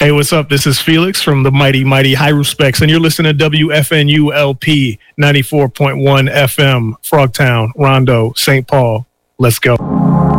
Hey, what's up? This is Felix from the mighty High Respects, and you're listening to WFNULP 94.1 FM, Frogtown, Rondo, St. Paul. Let's go.